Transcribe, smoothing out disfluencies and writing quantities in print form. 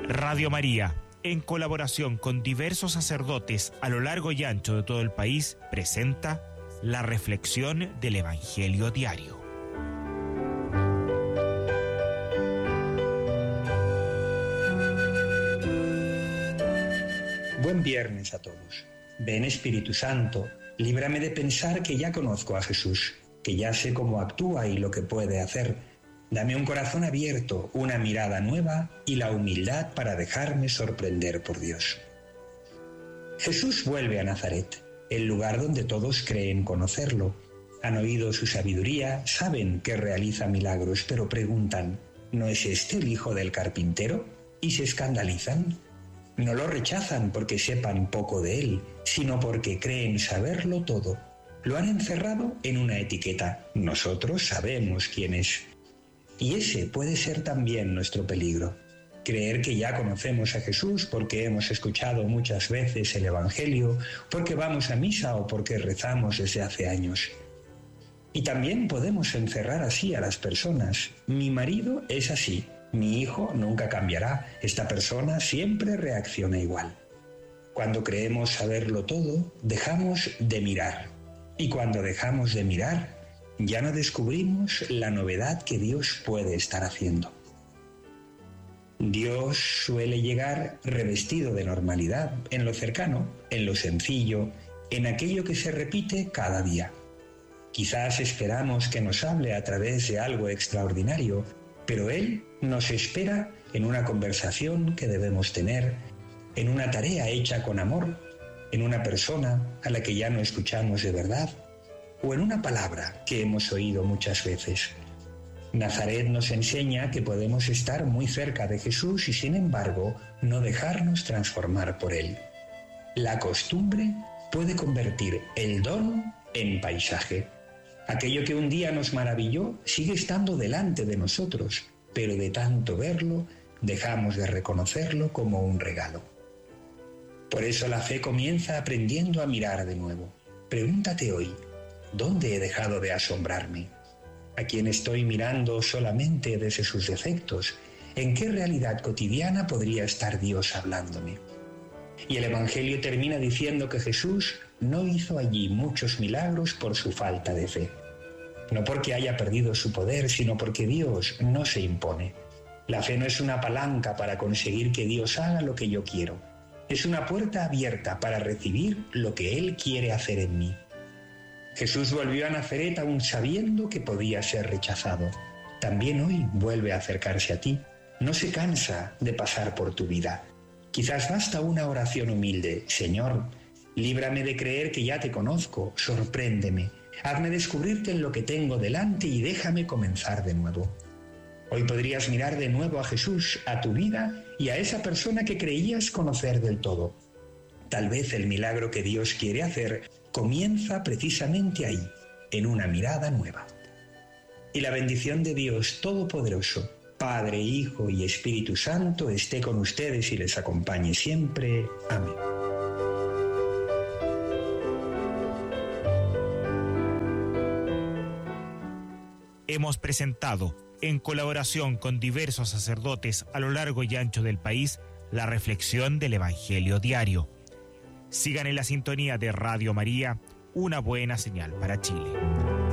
Radio María, en colaboración con diversos sacerdotes a lo largo y ancho de todo el país, presenta la reflexión del Evangelio diario. Buen viernes a todos. Ven Espíritu Santo, líbrame de pensar que ya conozco a Jesús, que ya sé cómo actúa y lo que puede hacer. Dame un corazón abierto, una mirada nueva y la humildad para dejarme sorprender por Dios. Jesús vuelve a Nazaret, el lugar donde todos creen conocerlo. Han oído su sabiduría, saben que realiza milagros, pero preguntan, ¿no es este el hijo del carpintero? Y se escandalizan. No lo rechazan porque sepan poco de él, sino porque creen saberlo todo. Lo han encerrado en una etiqueta. Nosotros sabemos quién es. Y ese puede ser también nuestro peligro. Creer que ya conocemos a Jesús porque hemos escuchado muchas veces el Evangelio, porque vamos a misa o porque rezamos desde hace años. Y también podemos encerrar así a las personas. Mi marido es así, mi hijo nunca cambiará, esta persona siempre reacciona igual. Cuando creemos saberlo todo, dejamos de mirar. Y cuando dejamos de mirar, ya no descubrimos la novedad que Dios puede estar haciendo. Dios suele llegar revestido de normalidad, en lo cercano, en lo sencillo, en aquello que se repite cada día. Quizás esperamos que nos hable a través de algo extraordinario, pero Él nos espera en una conversación que debemos tener, en una tarea hecha con amor, en una persona a la que ya no escuchamos de verdad, o en una palabra que hemos oído muchas veces. Nazaret nos enseña que podemos estar muy cerca de Jesús y sin embargo no dejarnos transformar por Él. La costumbre puede convertir el don en paisaje. Aquello que un día nos maravilló sigue estando delante de nosotros, pero de tanto verlo dejamos de reconocerlo como un regalo. Por eso la fe comienza aprendiendo a mirar de nuevo. Pregúntate hoy, ¿dónde he dejado de asombrarme? ¿A quién estoy mirando solamente desde sus defectos? ¿En qué realidad cotidiana podría estar Dios hablándome? Y el Evangelio termina diciendo que Jesús no hizo allí muchos milagros por su falta de fe. No porque haya perdido su poder, sino porque Dios no se impone. La fe no es una palanca para conseguir que Dios haga lo que yo quiero. Es una puerta abierta para recibir lo que Él quiere hacer en mí. Jesús volvió a Nazaret aún sabiendo que podía ser rechazado. También hoy vuelve a acercarse a ti. No se cansa de pasar por tu vida. Quizás basta una oración humilde. Señor, líbrame de creer que ya te conozco, sorpréndeme. Hazme descubrirte en lo que tengo delante y déjame comenzar de nuevo. Hoy podrías mirar de nuevo a Jesús, a tu vida y a esa persona que creías conocer del todo. Tal vez el milagro que Dios quiere hacer comienza precisamente ahí, en una mirada nueva. Y la bendición de Dios Todopoderoso, Padre, Hijo y Espíritu Santo, esté con ustedes y les acompañe siempre. Amén. Hemos presentado, en colaboración con diversos sacerdotes a lo largo y ancho del país, la reflexión del Evangelio diario. Sigan en la sintonía de Radio María, una buena señal para Chile.